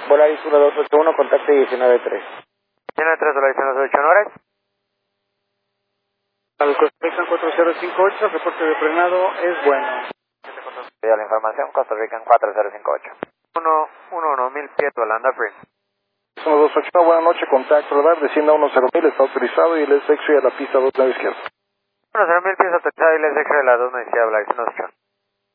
Volaris 1281, contacto 193. 193, Volaris 1281, horas. Al Costa Rica 4058, reporte de frenado es bueno. La información, Costa Rica 4058. 11000 pies, volando free. 128, buenas noches, contacto radar, descienda 100.000, está autorizado y el SX a la pista 2 lado izquierdo. 10000 pies autorizado y les extra de la 2 izquierda, Volaris 128.